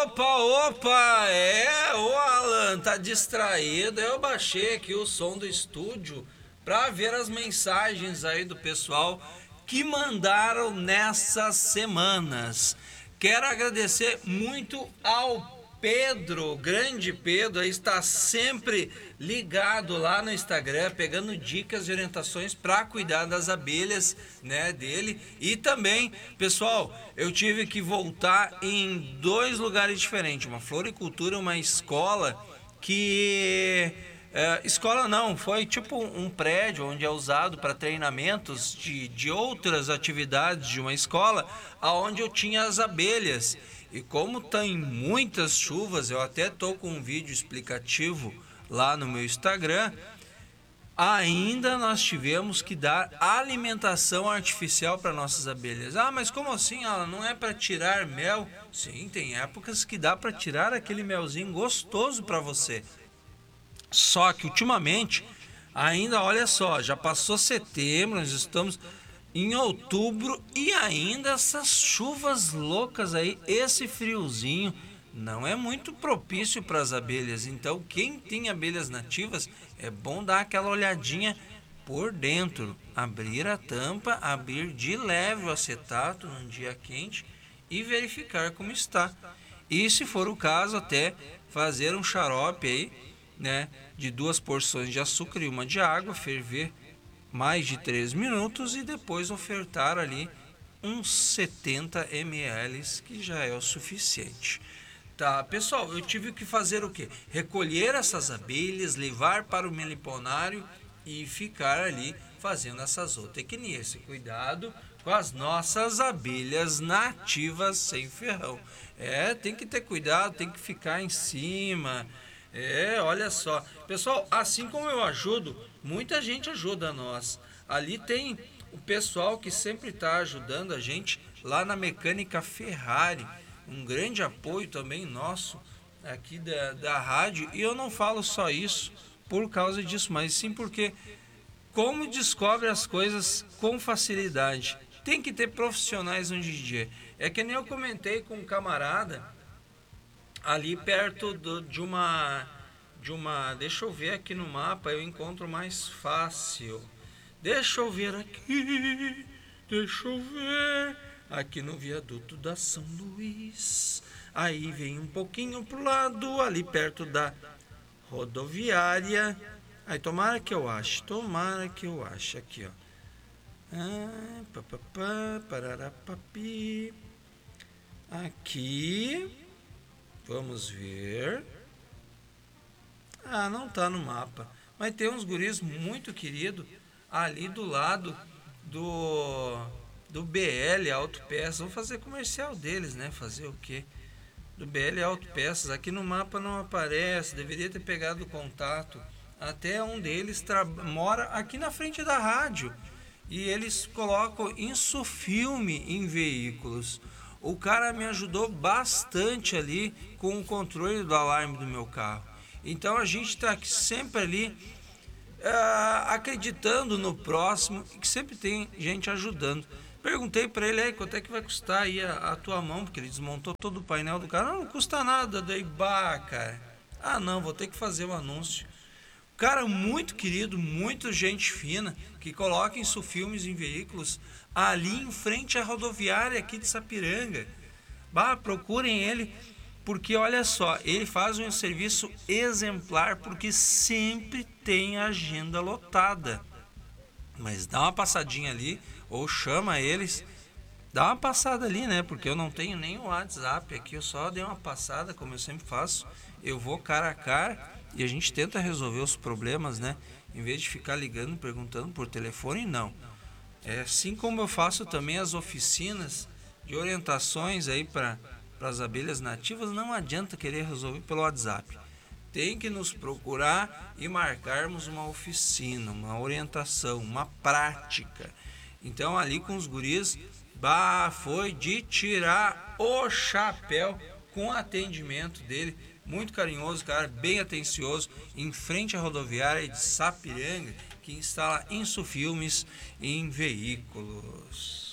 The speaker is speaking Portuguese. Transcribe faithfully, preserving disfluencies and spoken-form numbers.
Opa, opa, é, o Alan, tá distraído. Eu baixei aqui o som do estúdio para ver as mensagens aí do pessoal que mandaram nessas semanas. Quero agradecer muito ao Pedro, grande Pedro, aí está sempre ligado lá no Instagram, pegando dicas e orientações para cuidar das abelhas, né, dele. E também, pessoal, eu tive que voltar em dois lugares diferentes, uma floricultura, uma escola que é, escola não, foi tipo um prédio onde é usado para treinamentos de, de outras atividades de uma escola, aonde eu tinha as abelhas. E como tem muitas chuvas, eu até tô com um vídeo explicativo lá no meu Instagram, ainda nós tivemos que dar alimentação artificial para nossas abelhas. Ah, mas como assim? Ela não é para tirar mel? Sim, tem épocas que dá para tirar aquele melzinho gostoso para você. Só que ultimamente, ainda olha só, já passou setembro, nós estamos em outubro e ainda essas chuvas loucas aí, esse friozinho não é muito propício para as abelhas. Então, quem tem abelhas nativas, é bom dar aquela olhadinha por dentro, abrir a tampa, abrir de leve o acetato num dia quente e verificar como está. E se for o caso, até fazer um xarope aí, né, de duas porções de açúcar e uma de água, ferver mais de três minutos e depois ofertar ali uns setenta mililitros, que já é o suficiente. Tá, pessoal, eu tive que fazer o quê? Recolher essas abelhas, levar para o meliponário e ficar ali fazendo essa zootecnia, esse cuidado com as nossas abelhas nativas sem ferrão. É, tem que ter cuidado, tem que ficar em cima. É, olha só. Pessoal, assim como eu ajudo, muita gente ajuda nós. Ali tem o pessoal que sempre está ajudando a gente lá na Mecânica Ferrari. Um grande apoio também nosso aqui da, da rádio. E eu não falo só isso por causa disso, mas sim porque como descobre as coisas com facilidade. Tem que ter profissionais no dia a dia. É que nem eu comentei com um camarada ali perto do, de uma de uma deixa eu ver aqui no mapa, eu encontro mais fácil. Deixa eu ver aqui, deixa eu ver aqui no viaduto da São Luís. Aí vem um pouquinho pro lado, ali perto da rodoviária. Aí tomara que eu ache, tomara que eu ache aqui, ó. Ah, papapá, pararapapi. Aqui. Vamos ver. Ah, não tá no mapa. Mas tem uns guris muito queridos ali do lado do do B L Autopeças. Vamos fazer comercial deles, né? Fazer o quê? Do B L Autopeças. Aqui no mapa não aparece. Deveria ter pegado o contato. Até um deles mora aqui na frente da rádio. E eles colocam insufilme em veículos. O cara me ajudou bastante ali com o controle do alarme do meu carro. Então a gente está sempre ali uh, acreditando no próximo e que sempre tem gente ajudando. Perguntei para ele aí quanto é que vai custar aí a, a tua mão, porque ele desmontou todo o painel do carro. Não, não custa nada. Daí, bah, cara. Ah, não, vou ter que fazer o anúncio. Cara muito querido, muito gente fina, que coloca insufilmes em veículos ali em frente à rodoviária aqui de Sapiranga. Bah, procurem ele, porque olha só, ele faz um serviço exemplar, porque sempre tem agenda lotada. Mas dá uma passadinha ali, ou chama eles, dá uma passada ali, né? Porque eu não tenho nem o WhatsApp aqui, eu só dei uma passada, como eu sempre faço. Eu vou cara a cara e a gente tenta resolver os problemas, né? Em vez de ficar ligando, perguntando por telefone, não. É assim como eu faço também as oficinas de orientações aí para as abelhas nativas, não adianta querer resolver pelo WhatsApp. Tem que nos procurar e marcarmos uma oficina, uma orientação, uma prática. Então ali com os guris, bah, foi de tirar o chapéu com o atendimento dele. Muito carinhoso, cara, bem atencioso, em frente à rodoviária de Sapiranga, que instala insufilmes em veículos.